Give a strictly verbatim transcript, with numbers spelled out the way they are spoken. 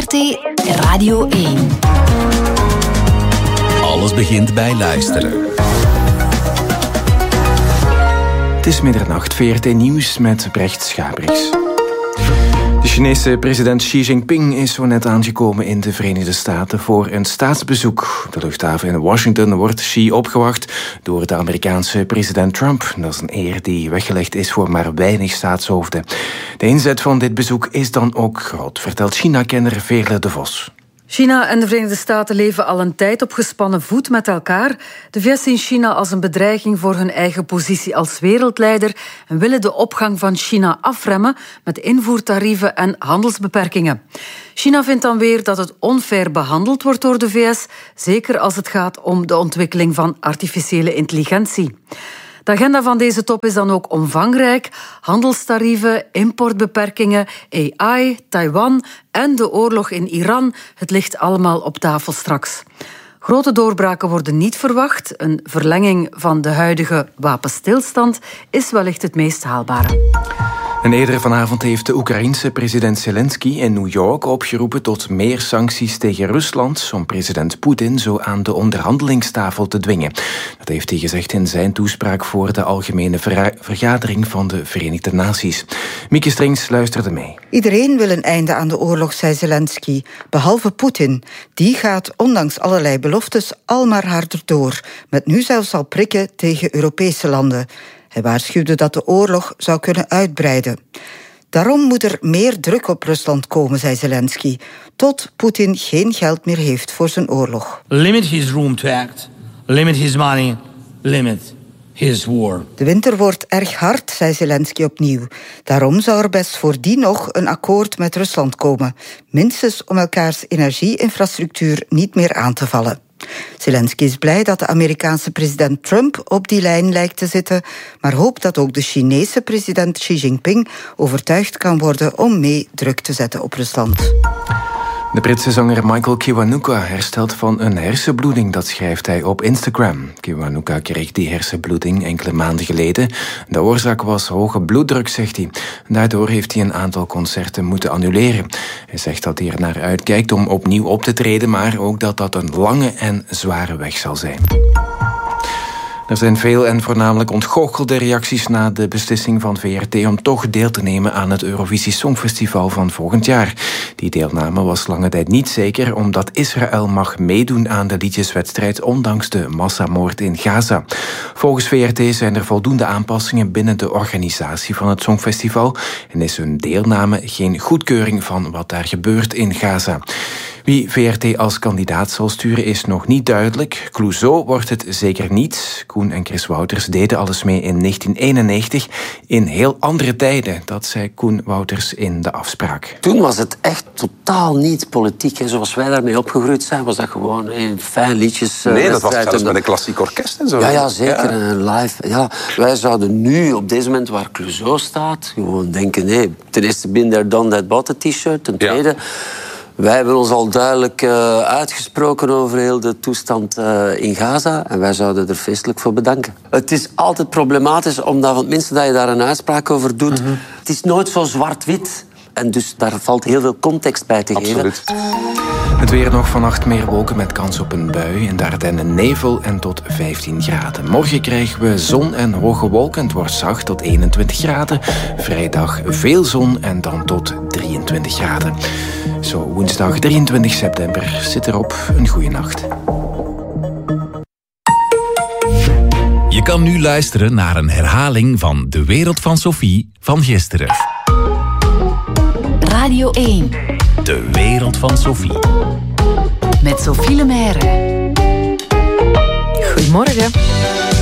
V R T Radio één. Alles begint bij luisteren. Het is middernacht, V R T Nieuws met Brecht Schabriks. De Chinese president Xi Jinping is zo net aangekomen in de Verenigde Staten voor een staatsbezoek. Op de luchthaven in Washington wordt Xi opgewacht door de Amerikaanse president Trump. Dat is een eer die weggelegd is voor maar weinig staatshoofden. De inzet van dit bezoek is dan ook groot, vertelt China-kenner Veerle de Vos. China en de Verenigde Staten leven al een tijd op gespannen voet met elkaar. De V S zien China als een bedreiging voor hun eigen positie als wereldleider en willen de opgang van China afremmen met invoertarieven en handelsbeperkingen. China vindt dan weer dat het onfair behandeld wordt door de V S, zeker als het gaat om de ontwikkeling van artificiële intelligentie. De agenda van deze top is dan ook omvangrijk. Handelstarieven, importbeperkingen, A I, Taiwan en de oorlog in Iran. Het ligt allemaal op tafel straks. Grote doorbraken worden niet verwacht. Een verlenging van de huidige wapenstilstand is wellicht het meest haalbare. En eerder vanavond heeft de Oekraïense president Zelensky in New York opgeroepen tot meer sancties tegen Rusland om president Poetin zo aan de onderhandelingstafel te dwingen. Dat heeft hij gezegd in zijn toespraak voor de Algemene Ver- Vergadering van de Verenigde Naties. Mieke Strings luisterde mee. Iedereen wil een einde aan de oorlog, zei Zelensky, behalve Poetin. Die gaat, ondanks allerlei beloftes, al maar harder door, met nu zelfs al prikken tegen Europese landen. Hij waarschuwde dat de oorlog zou kunnen uitbreiden. Daarom moet er meer druk op Rusland komen, zei Zelensky, tot Poetin geen geld meer heeft voor zijn oorlog. Limit his room to act, limit his money, limit his war. De winter wordt erg hard, zei Zelensky opnieuw. Daarom zou er best voordien nog een akkoord met Rusland komen, minstens om elkaars energieinfrastructuur niet meer aan te vallen. Zelensky is blij dat de Amerikaanse president Trump op die lijn lijkt te zitten, maar hoopt dat ook de Chinese president Xi Jinping overtuigd kan worden om mee druk te zetten op Rusland. De Britse zanger Michael Kiwanuka herstelt van een hersenbloeding, dat schrijft hij op Instagram. Kiwanuka kreeg die hersenbloeding enkele maanden geleden. De oorzaak was hoge bloeddruk, zegt hij. Daardoor heeft hij een aantal concerten moeten annuleren. Hij zegt dat hij er naar uitkijkt om opnieuw op te treden, maar ook dat dat een lange en zware weg zal zijn. Er zijn veel en voornamelijk ontgoochelde reacties na de beslissing van V R T om toch deel te nemen aan het Eurovisie Songfestival van volgend jaar. Die deelname was lange tijd niet zeker, omdat Israël mag meedoen aan de liedjeswedstrijd ondanks de massamoord in Gaza. Volgens V R T zijn er voldoende aanpassingen binnen de organisatie van het Songfestival en is hun deelname geen goedkeuring van wat daar gebeurt in Gaza. Wie V R T als kandidaat zal sturen is nog niet duidelijk. Clouseau wordt het zeker niet. Koen en Chris Wouters deden alles mee in negentien eenennegentig in heel andere tijden. Dat zei Koen Wouters in de afspraak. Toen was het echt totaal niet politiek. Hè. Zoals wij daarmee opgegroeid zijn, was dat gewoon een fijn liedjes. Nee, dat was zelfs met een klassiek orkest en zo. Ja, ja zeker. Ja. Live. Ja. Wij zouden nu, op deze moment waar Clouseau staat, gewoon denken, nee, ten eerste been there, done that, bought a t-shirt. Ten tweede... Ja. Wij hebben ons al duidelijk uh, uitgesproken over heel de toestand uh, in Gaza. En wij zouden er feestelijk voor bedanken. Het is altijd problematisch, omdat van minstens dat je daar een uitspraak over doet. Mm-hmm. Het is nooit zo zwart-wit. En dus daar valt heel veel context bij te Absoluut. geven. Het weer nog vannacht meer wolken met kans op een bui. In de Ardennen nevel en tot vijftien graden. Morgen krijgen we zon en hoge wolken. Het wordt zacht tot eenentwintig graden. Vrijdag veel zon en dan tot drieëntwintig graden. Zo, woensdag drieëntwintig september zit erop. Een goede nacht. Je kan nu luisteren naar een herhaling van De Wereld van Sophie van gisteren. Radio één. De Wereld van Sophie. Met Sophie Lemaire. Goedemorgen.